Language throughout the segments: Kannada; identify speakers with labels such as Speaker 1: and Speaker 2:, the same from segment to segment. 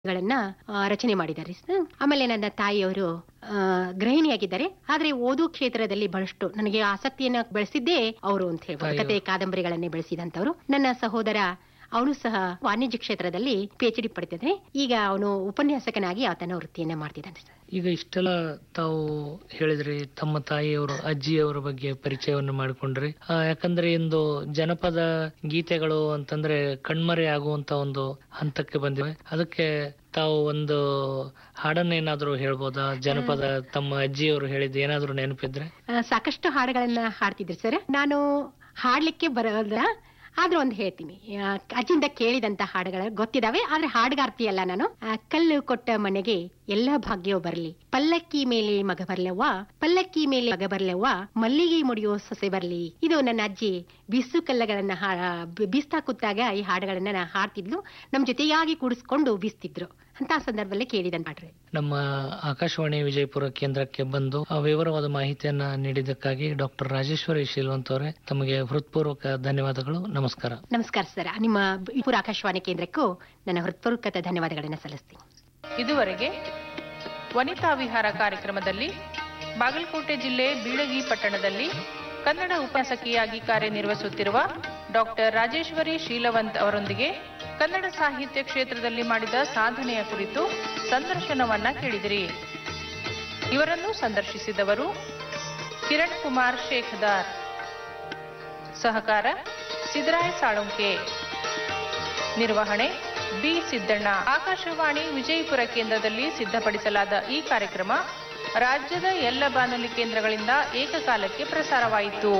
Speaker 1: ಗಳನ್ನ ರಚನೆ ಮಾಡಿದ್ದಾರೆ ಸರ್. ಆಮೇಲೆ ನನ್ನ ತಾಯಿಯವರು ಗೃಹಿಣಿಯಾಗಿದ್ದಾರೆ. ಆದ್ರೆ ಓದು ಕ್ಷೇತ್ರದಲ್ಲಿ ಬಹಳಷ್ಟು ನನಗೆ ಆಸಕ್ತಿಯನ್ನ ಬೆಳೆಸಿದ್ದೇ ಅವರು ಅಂತ ಹೇಳ್ಬೋದು. ಕತೆ ಕಾದಂಬರಿಗಳನ್ನೇ ಬೆಳೆಸಿದಂತವ್ರು. ನನ್ನ ಸಹೋದರ ಅವನು ಸಹ ವಾಣಿಜ್ಯ ಕ್ಷೇತ್ರದಲ್ಲಿ PhD ಪಡೆದಿದ್ದಾನೆ. ಈಗ ಅವನು ಉಪನ್ಯಾಸಕನಾಗಿ ಆತನ ವೃತ್ತಿಯನ್ನ ಮಾಡ್ತಿದ್ದಾನೆ ಸರ್.
Speaker 2: ಈಗ ಇಷ್ಟೆಲ್ಲ ತಾವು ಹೇಳಿದ್ರಿ, ತಮ್ಮ ತಾಯಿಯವರು ಅಜ್ಜಿಯವರ ಬಗ್ಗೆ ಪರಿಚಯವನ್ನು ಮಾಡಿಕೊಂಡ್ರಿ. ಯಾಕಂದ್ರೆ ಇಂದು ಜನಪದ ಗೀತೆಗಳು ಅಂತಂದ್ರೆ ಕಣ್ಮರೆ ಆಗುವಂತ ಒಂದು ಹಂತಕ್ಕೆ ಬಂದಿವೆ. ಅದಕ್ಕೆ ತಾವು ಒಂದು ಹಾಡನ್ನೇನಾದ್ರೂ ಹೇಳ್ಬೋದಾ? ಜನಪದ ತಮ್ಮ ಅಜ್ಜಿಯವರು ಹೇಳಿದ್ದು ಏನಾದ್ರೂ ನೆನಪಿದ್ರೆ?
Speaker 1: ಸಾಕಷ್ಟು ಹಾಡುಗಳನ್ನ ಹಾಡ್ತಿದ್ರು ಸರ್. ನಾನು ಹಾಡ್ಲಿಕ್ಕೆ ಬರೋದ ಆದ್ರೂ ಒಂದು ಹೇಳ್ತೀನಿ. ಅಜ್ಜಿಯಿಂದ ಕೇಳಿದಂತ ಹಾಡುಗಳ ಗೊತ್ತಿದಾವೆ, ಆದ್ರೆ ಹಾಡುಗಾರ್ತಿ ಅಲ್ಲ ನಾನು. ಕಲ್ಲು ಕೊಟ್ಟ ಮನೆಗೆ ಎಲ್ಲಾ ಭಾಗ್ಯವೂ ಬರ್ಲಿ, ಪಲ್ಲಕ್ಕಿ ಮೇಲೆ ಮಗ ಬರ್ಲವ್ವ, ಪಲ್ಲಕ್ಕಿ ಮೇಲೆ ಮಗ ಬರ್ಲವ್ವ, ಮಲ್ಲಿಗೆ ಮುಡಿಯೋ ಸೊಸೆ ಬರ್ಲಿ. ಇದು ನನ್ನ ಅಜ್ಜಿ ಬಿಸು ಕಲ್ಲಗಳನ್ನ ಬೀಸ್ತಾ ಕೂತಾಗ ಈ ಹಾಡುಗಳನ್ನ ಹಾಡ್ತಿದ್ಲು. ನಮ್ ಜೊತೆಯಾಗಿ ಕೂಡಿಸ್ಕೊಂಡು ಬೀಸ್ತಿದ್ರು. ಅಂತ ಸಂದರ್ಭದಲ್ಲಿ ಕೇಳಿದಂತ ಹಾಡ್ರಿ.
Speaker 2: ನಮ್ಮ ಆಕಾಶವಾಣಿ ವಿಜಯಪುರ ಕೇಂದ್ರಕ್ಕೆ ಬಂದು ವಿವರವಾದ ಮಾಹಿತಿಯನ್ನ ನೀಡಿದ್ದಕ್ಕಾಗಿ ಡಾಕ್ಟರ್ ರಾಜೇಶ್ವರಿ ಶೀಲವಂತ್ ಅವರೇ, ತಮಗೆ ಹೃತ್ಪೂರ್ವಕ ಧನ್ಯವಾದಗಳು. ನಮಸ್ಕಾರ.
Speaker 1: ನಮಸ್ಕಾರ ಸರ್. ನಿಮ್ಮ ವಿಜಯಪುರ ಆಕಾಶವಾಣಿ ಕೇಂದ್ರಕ್ಕೂ ನನ್ನ ಹೃತ್ಪೂರ್ವಕ ಧನ್ಯವಾದಗಳನ್ನ ಸಲ್ಲಿಸ್ತೀನಿ.
Speaker 3: ಇದುವರೆಗೆ ವನಿತಾ ವಿಹಾರ ಕಾರ್ಯಕ್ರಮದಲ್ಲಿ ಬಾಗಲಕೋಟೆ ಜಿಲ್ಲೆ ಬೀಳಗಿ ಪಟ್ಟಣದಲ್ಲಿ ಕನ್ನಡ ಉಪನ್ಯಾಸಕಿಯಾಗಿ ಕಾರ್ಯನಿರ್ವಹಿಸುತ್ತಿರುವ ಡಾಕ್ಟರ್ ರಾಜೇಶ್ವರಿ ಶೀಲವಂತ್ ಅವರೊಂದಿಗೆ ಕನ್ನಡ ಸಾಹಿತ್ಯ ಕ್ಷೇತ್ರದಲ್ಲಿ ಮಾಡಿದ ಸಾಧನೆಯ ಕುರಿತು ಸಂದರ್ಶನವನ್ನ ಕೇಳಿದಿರಿ. ಇವರನ್ನು ಸಂದರ್ಶಿಸಿದವರು ಕಿರಣ್ ಕುಮಾರ್ ಶೇಖದಾರ್. ಸಹಕಾರ ಸಿದ್ದರಾಯ ಸಾಳುಂಕೆ. ನಿರ್ವಹಣೆ ಬಿ ಸಿದ್ದಣ್ಣ. ಆಕಾಶವಾಣಿ ವಿಜಯಪುರ ಕೇಂದ್ರದಲ್ಲಿ ಸಿದ್ಧಪಡಿಸಲಾದ ಈ ಕಾರ್ಯಕ್ರಮ ರಾಜ್ಯದ ಎಲ್ಲ ಬಾನುಲಿ ಕೇಂದ್ರಗಳಿಂದ ಏಕಕಾಲಕ್ಕೆ ಪ್ರಸಾರವಾಯಿತು.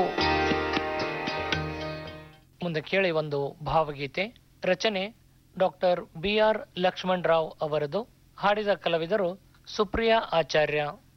Speaker 2: ಮುಂದೆ ಕೇಳಿ ಒಂದು ಭಾವಗೀತೆ. ರಚನೆ ಡಾಕ್ಟರ್ BR ಲಕ್ಷ್ಮಣರಾವ್ ಅವರದು. ಹಾಡಿದ ಕಲಾವಿದರು ಸುಪ್ರಿಯಾ ಆಚಾರ್ಯ.